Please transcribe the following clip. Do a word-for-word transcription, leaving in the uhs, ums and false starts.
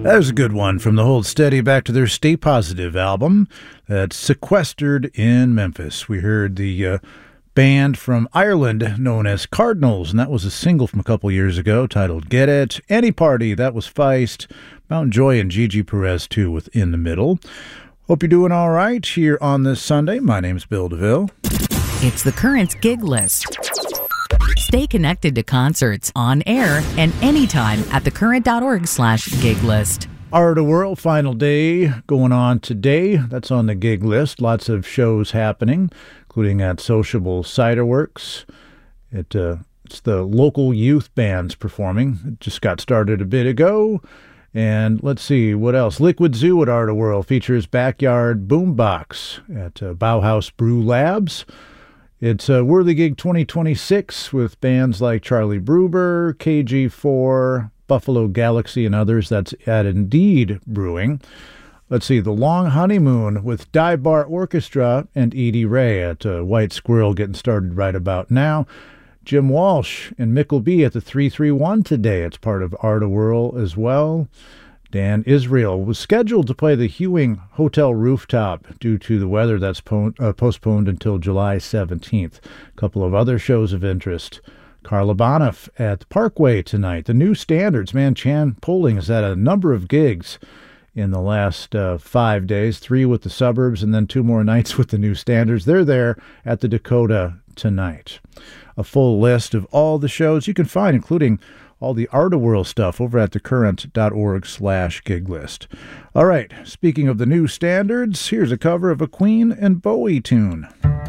That was a good one from the Hold Steady Back to Their Stay Positive album that's Sequestered in Memphis. We heard the uh, band from Ireland known as Cardinals, and that was a single from a couple years ago titled Get It. Any Party, that was Feist. Mountain Joy and Gigi Perez, too, with In the Middle. Hope you're doing all right here on this Sunday. My name's Bill DeVille. It's the Currents Gig List. Stay connected to concerts on air and anytime at thecurrent.org slash gig list. Art of World final day going on today. That's on the gig list. Lots of shows happening, including at Sociable Cider Works. It, uh, it's the local youth bands performing. It just got started a bit ago. And let's see, what else? Liquid Zoo at Art of World features Backyard Boombox at uh, Bauhaus Brew Labs. It's a Worthy Gig twenty twenty-six with bands like Charlie Bruber, K G four, Buffalo Galaxy, and others. That's at Indeed Brewing. Let's see, The Long Honeymoon with Dive Bar Orchestra and Edie Ray at uh, White Squirrel getting started right about now. Jim Walsh and Mickle B at the three three one today. It's part of Art of World as well. Dan Israel was scheduled to play the Hewing Hotel Rooftop due to the weather. That's po- uh, postponed until July seventeenth. A couple of other shows of interest. Carla Bonoff at Parkway tonight. The New Standards. Man, Chan Poling has had a number of gigs in the last uh, five days. Three with the Suburbs and then two more nights with the New Standards. They're there at the Dakota tonight. A full list of all the shows you can find, including all the Art of World stuff over at thecurrent.org slash gig list. All right, speaking of the New Standards, here's a cover of a Queen and Bowie tune.